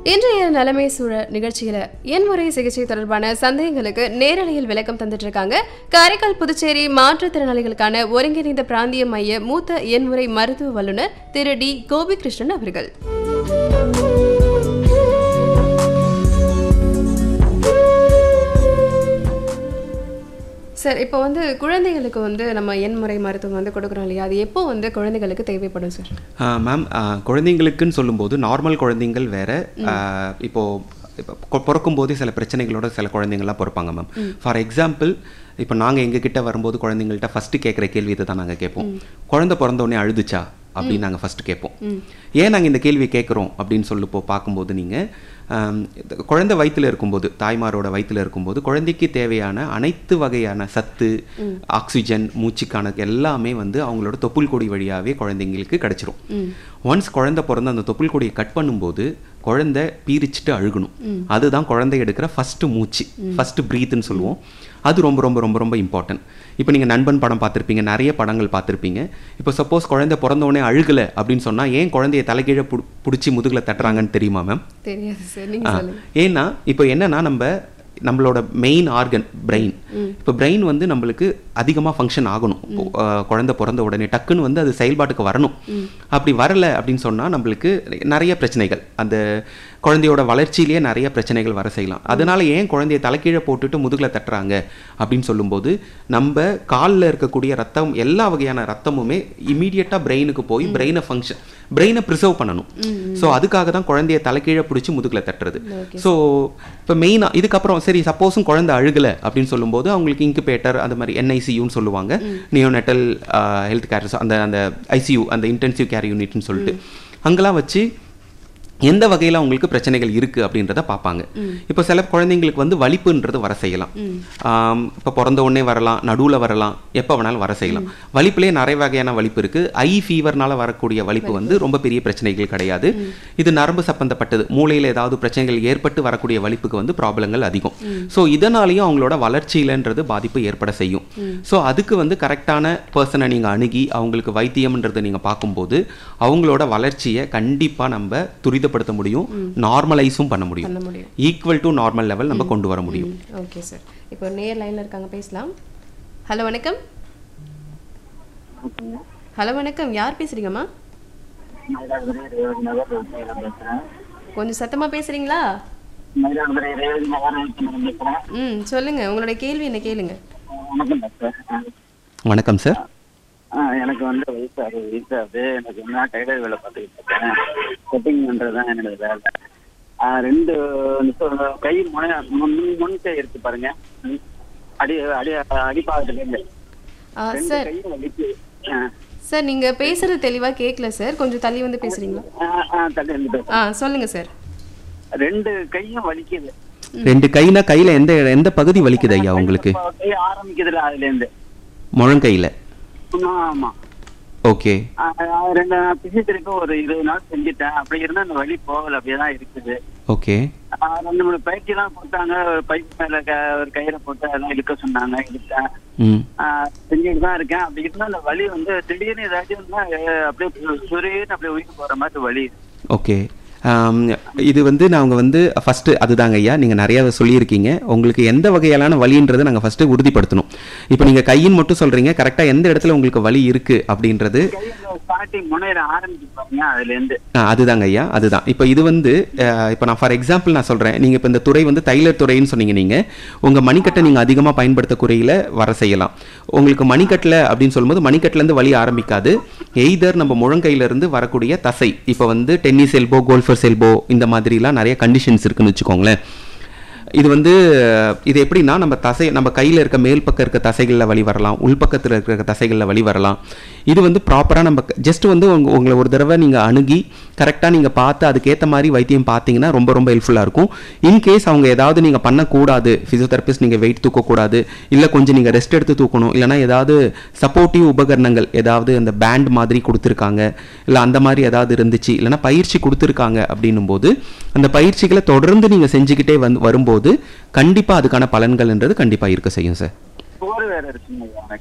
இன்றைய நலமை சூழல் நிகழ்ச்சியில எண்முறை சிகிச்சை தொடர்பான சந்தேகங்களுக்கு நேரலையில் விளக்கம் தந்துட்டு இருக்காங்க காரைக்கால் புதுச்சேரி மாற்றுத்திறனாளிகளுக்கான ஒருங்கிணைந்த பிராந்திய மைய மூத்த எண்முறை மருத்துவ வல்லுநர் திரு டி கோபிகிருஷ்ணன் அவர்கள். சார், இப்போ குழந்தைகளுக்கு நம்ம எண்முறை மருத்துவம் கொடுக்குறோம் இல்லையா, அது எப்போ குழந்தைகளுக்கு தேவைப்படும் சார்? மேம், குழந்தைங்களுக்குன்னு சொல்லும்போது நார்மல் குழந்தைங்கள் வேறு. இப்போ பிறக்கும்போது சில பிரச்சனைகளோட சில குழந்தைங்கள்லாம் பிறப்பாங்க மேம். ஃபார் எக்ஸாம்பிள், இப்போ நாங்கள் எங்ககிட்ட வரும்போது குழந்தைங்கள்ட்ட ஃபஸ்ட்டு கேட்குற கேள்வி இதை தான் நாங்கள் கேட்போம். குழந்தை பிறந்தோடனே அழுதுச்சா அப்படின்னு நாங்கள் ஃபஸ்ட்டு கேட்போம். ஏன் நாங்கள் இந்த கேள்வி கேட்குறோம் அப்படின்னு சொல்லப்போ பார்க்கும்போது நீங்கள் குழந்தை வயிற்றில் இருக்கும்போது, தாய்மாரோட வயிற்றில் இருக்கும்போது குழந்தைக்கு தேவையான அனைத்து வகையான சத்து, ஆக்சிஜன், மூச்சுக்கான எல்லாமே அவங்களோட தொப்புள் கொடி வழியாகவே குழந்தைங்களுக்கு கிடச்சிரும். ஒன்ஸ் குழந்தை பிறந்து அந்த தொப்புள் கொடியை கட் பண்ணும்போது குழந்தை பீரிச்சுட்டு அழுகணும். அதுதான் குழந்தை எடுக்கிற ஃபஸ்ட்டு மூச்சு, ஃபஸ்ட்டு ப்ரீத்துன்னு சொல்லுவோம். அது ரொம்ப ரொம்ப ரொம்ப ரொம்ப இம்பார்ட்டன்ட். இப்போ நீங்கள் நண்பன் படம் பார்த்துருப்பீங்க, நிறைய படங்கள் பார்த்துருப்பீங்க. இப்போ சப்போஸ் குழந்தை பிறந்தோடனே அழுகலை அப்படின்னு சொன்னால் ஏன் குழந்தைய தலைகீழ பிடிச்சி முதுகில் தட்டுறாங்கன்னு தெரியுமா மேம்? தெரியாது சார். ஏன்னா இப்போ என்னன்னா நம்மளோட மெயின் ஆர்கன் பிரெயின். இப்போ பிரெயின் நம்மளுக்கு அதிகமாக ஃபங்க்ஷன் ஆகணும். குழந்தை பிறந்த உடனே டக்குன்னு அது செயல்பாட்டுக்கு வரணும். அப்படி வரலை அப்படின்னு சொன்னால் நம்மளுக்கு நிறைய பிரச்சனைகள், அந்த குழந்தையோட வளர்ச்சியிலேயே நிறைய பிரச்சனைகள் வர செய்யலாம். அதனால ஏன் குழந்தைய தலைக்கீழே போட்டுட்டு முதுகில் தட்டுறாங்க அப்படின்னு சொல்லும்போது நம்ம காலில் இருக்கக்கூடிய ரத்தம், எல்லா வகையான ரத்தமுமே இமீடியட்டாக பிரெயினுக்கு போய் பிரெயினை ப்ரிசர்வ் பண்ணணும். ஸோ அதுக்காக தான் குழந்தைய தலைக்கீழே பிடிச்சி முதுகில் தட்டுறது. ஸோ இப்போ மெயினாக இதுக்கப்புறம் சரி சப்போஸும் குழந்தை அழுகலை அப்படின்னு சொல்லும்போது அவங்களுக்கு இன்குபேட்டர், அந்த மாதிரி NICUன்னு சொல்லுவாங்க, நியோனெட்டல் ஹெல்த் கேர், அந்த ICU, அந்த இன்டென்சிவ் கேர் யூனிட்னு சொல்லிட்டு அங்கெல்லாம் வச்சு எந்த வகையில் அவங்களுக்கு பிரச்சனைகள் இருக்குது அப்படின்றத பார்ப்பாங்க. இப்போ சில குழந்தைங்களுக்கு வலிப்புன்றது வர செய்யலாம். இப்போ பிறந்த உடனே வரலாம், நடுவில் வரலாம், எப்போ வேணாலும் வர செய்யலாம். வலிப்புலேயே நிறைய வகையான வலிப்பு இருக்குது. ஐ ஃபீவர்னால வரக்கூடிய வலிப்பு ரொம்ப பெரிய பிரச்சனைகள் கிடையாது. இது நரம்பு சம்பந்தப்பட்டது, மூளையில் ஏதாவது பிரச்சனைகள் ஏற்பட்டு வரக்கூடிய வலிப்புக்கு ப்ராப்ளங்கள் அதிகம். ஸோ இதனாலேயும் அவங்களோட வளர்ச்சியிலன்றது பாதிப்பு ஏற்பட செய்யும். ஸோ அதுக்கு கரெக்டான பர்சனை நீங்கள் அணுகி அவங்களுக்கு வைத்தியம்ன்றதை நீங்கள் பார்க்கும்போது அவங்களோட வளர்ச்சியை கண்டிப்பாக நம்ம துரிதப்படுத்த முடியும், நார்மலைஸும் பண்ண முடியும், ஈக்குவல் டு நார்மல் லெவல் நம்ம கொண்டு வர முடியும். ஓகே சார், இப்போ நேர் லைன்ல இருக்காங்க, பேசலாம். ஹலோ வணக்கம். ஹலோ வணக்கம், யார் பேசுறீங்கம்மா? கொஞ்சம் சத்தமா பேசுறீங்களா? சொல்லுங்க, உங்களுடைய கேள்வி என்ன கேளுங்க. வணக்கம் சார். எனக்கு வயசாகுது. எனக்கு என்ன டைலர் வேலை பார்த்துக்கிட்டு இருக்கேன். கட்டிங் பண்ணுறதுதான் என்னோட வேலை. ரெண்டு கை முன் கை இருக்கு பாருங்க, அடிப்பாகத்துலேருந்து சார். சார், நீங்க பேசுறது தெளிவா கேட்கல சார், கொஞ்சம் தள்ளி பேசுறீங்களா? தள்ளி வந்து சொல்லுங்க சார். ரெண்டு கையும் வலிக்குது. ரெண்டு கைனா கையில எந்த பகுதி வலிக்குது ஐயா உங்களுக்கு? கை ஆரம்பிக்குதுல அதுல இருந்து முழங்கையில. ஆமா. ஓகே. ரெண்டு பிசியோதெரபி ஒரு 20 நாள் செஞ்சுட்டேன். அப்படி இருந்தா அந்த வலி போகல, அப்படியேதான் இருக்குது. ஓகே. 2-3 பயிற்சி எல்லாம் கொடுத்தாங்க. ஒரு பைப் மேல ஒரு கயிறை போட்டு அதெல்லாம் இழுக்க சொன்னாங்க, இழுத்தேன். செஞ்சுட்டு தான் இருக்கேன். அப்படி இருந்தா அந்த வலி திடீர்னு ஏதாச்சும் அப்படியே சுரேன்னு அப்படியே உயிர் போற மாதிரி வலி. ஓகே. இது நாங்கள் ஃபஸ்ட்டு அதுதாங்க ஐயா, நீங்கள் நிறையா சொல்லியிருக்கீங்க. உங்களுக்கு எந்த வகையிலான வலின்றதை நாங்கள் ஃபஸ்ட்டு உறுதிப்படுத்தணும். இப்போ நீங்கள் கையின் மட்டும் சொல்கிறீங்க, கரெக்டாக எந்த இடத்துல உங்களுக்கு வலி இருக்குது அப்படின்றது அதுதாங்க ஐயா, அதுதான். இப்போ இது இப்போ நான் ஃபார் எக்ஸாம்பிள் நான் சொல்கிறேன். நீங்கள் இப்போ இந்த துறை தைலர் துறைன்னு சொன்னீங்க. நீங்கள் உங்கள் மணிக்கட்டை நீங்கள் அதிகமாக பயன்படுத்தக்குறையில் வர செய்யலாம். உங்களுக்கு மணிக்கட்டில் அப்படின்னு சொல்லும்போது மணிக்கட்டிலேருந்து வலி ஆரம்பிக்காது. எய்தர் நம்ம முழங்கையிலேருந்து வரக்கூடிய தசை, இப்போ டென்னிஸ் எல்போ, கோல்ஃபர் எல்போ, இந்த மாதிரிலாம் நிறைய கண்டிஷன்ஸ் இருக்குன்னு வச்சுக்கோங்களேன். இது எப்படின்னா நம்ம கையில் இருக்க மேல் பக்கம் இருக்க தசைகளில் வலி வரலாம், உள்பக்கத்தில் இருக்கிற தசைகளில் வலி வரலாம். இது ப்ராப்பராக நம்ம ஜஸ்ட் உங்களை ஒரு தடவை நீங்கள் அணுகி கரெக்டாக நீங்கள் பார்த்து அதுக்கேற்ற மாதிரி வைத்தியம் பார்த்தீங்கன்னா ரொம்ப ரொம்ப ஹெல்ப்ஃபுல்லாக இருக்கும். இன்கேஸ் அவங்க ஏதாவது நீங்கள் பண்ணக்கூடாது, ஃபிசியோதெரபிஸ்ட் நீங்கள் வெயிட் தூக்கக்கூடாது, இல்லை கொஞ்சம் நீங்கள் ரெஸ்ட் எடுத்து தூக்கணும், இல்லைனா ஏதாவது சப்போர்ட்டிவ் உபகரணங்கள் ஏதாவது அந்த பேண்ட் மாதிரி கொடுத்துருக்காங்க, இல்லை அந்த மாதிரி ஏதாவது இருந்துச்சு, இல்லைனா பயிற்சி கொடுத்துருக்காங்க அப்படின்னும் போது அந்த பயிற்சிகளை தொடர்ந்து நீங்கள் செஞ்சுக்கிட்டே வரும்போது கண்டிப்பாக அதுக்கான பலன்கள்ன்றது கண்டிப்பாக இருக்க செய்யும் சார்.